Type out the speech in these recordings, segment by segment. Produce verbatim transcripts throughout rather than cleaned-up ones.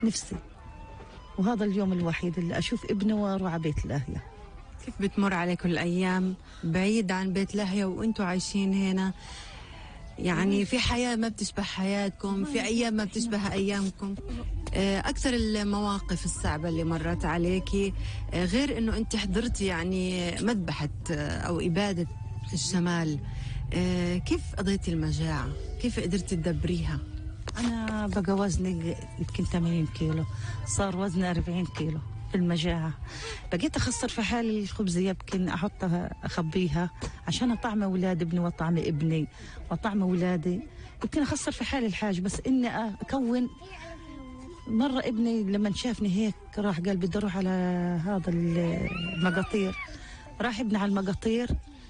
نفسي. وهذا اليوم الوحيد اللي أشوف ابني واروح على بيت لاهيا. كيف بتمر عليكم الأيام بعيد عن بيت لاهيا وأنتوا عايشين هنا؟ يعني في حياة ما بتشبه حياتكم، في أيام ما بتشبه أيامكم. أكثر المواقف الصعبة اللي مرت عليكي، غير أنه أنت حضرتي يعني مذبحة أو إبادة الشمال، كيف قضيتي المجاعة؟ كيف قدرتي تدبريها؟ أنا بقى وزني يمكن ثمانين كيلو، صار وزني أربعين كيلو في المجاعة. بقيت أخسر في حالي الخبز، يمكن أحطها أخبيها عشان أطعم أولاد ابني وأطعم ابني وأطعم أولادي. يمكن أخسر في حالي الحاج، بس إني أكون. مرة ابني لما شافني هيك راح قال بدي أروح على هذا المقاطير. راح ابني على المقاطير،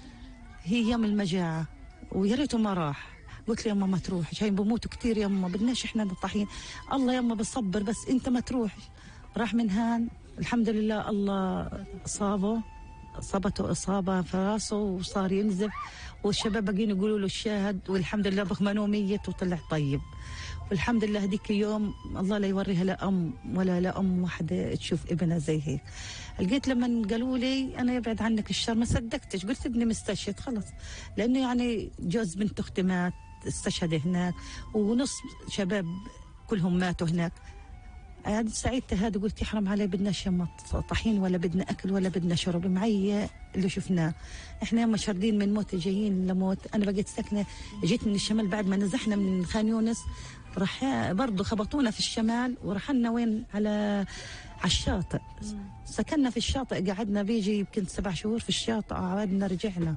هي يوم المجاعة، ويا ريته ما راح. قلت له يما ما تروح، جايين بموتوا كثير يما، بدناش احنا نطحين. الله يما بصبر، بس انت ما تروح. راح من هان، الحمد لله الله اصابه اصابته اصابه في راسه وصار ينزف، والشباب باقيين يقولوا له الشاهد، والحمد لله بخمنوه ميت وطلع طيب. والحمد لله هذيك اليوم الله لا يوريها لا ام ولا لا ام واحده تشوف ابنها زي هيك. لقيت لما قالوا لي انا يبعد عنك الشر ما صدقتش، قلت ابني مستشهد خلص، لانه يعني جوز بنت اختي مات استشهد هناك، ونص شباب كلهم ماتوا هناك. هذا سعيدت، هذا قلت يحرم علي، بدناش يما طحين ولا بدنا اكل ولا بدنا شرب، معي اللي شفناه. احنا يما شاردين من موت جايين لموت. انا بقيت ساكنه، جيت من الشمال بعد ما نزحنا من خان يونس، راح برضه خبطونا في الشمال ورحلنا وين على على الشاطئ. سكننا في الشاطئ، قعدنا بيجي يمكن سبع شهور في الشاطئ، عادنا رجعنا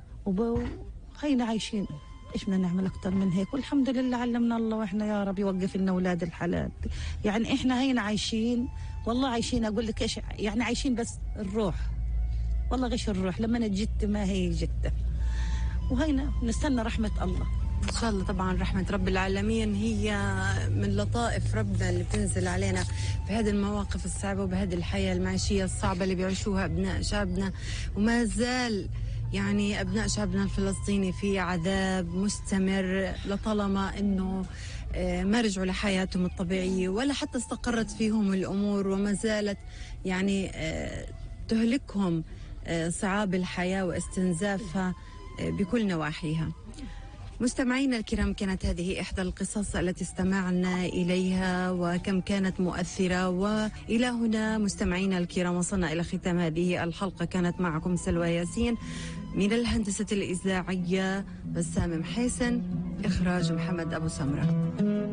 وخينا عايشين. ايش بدنا نعمل اكثر من هيك؟ والحمد لله علمنا الله، واحنا يا رب يوقف لنا اولاد الحلال. يعني احنا هينا عايشين، والله عايشين. اقول لك ايش يعني عايشين، بس الروح والله غش الروح لما جت ما هي جته، وهينا نستنى رحمه الله إن شاء الله. طبعا رحمة رب العالمين هي من لطائف ربنا اللي بتنزل علينا في هذه المواقف الصعبة وبهذه الحياة المعيشية الصعبة اللي بيعيشوها أبناء شعبنا. وما زال يعني أبناء شعبنا الفلسطيني في عذاب مستمر لطالما أنه ما رجعوا لحياتهم الطبيعية ولا حتى استقرت فيهم الأمور، وما زالت يعني تهلكهم صعاب الحياة واستنزافها بكل نواحيها. مستمعينا الكرام، كانت هذه إحدى القصص التي استمعنا إليها وكم كانت مؤثرة. وإلى هنا مستمعينا الكرام وصلنا إلى ختام هذه الحلقة. كانت معكم سلوى ياسين من الهندسة الإذاعية، بسام محيسن، إخراج محمد أبو سمرة.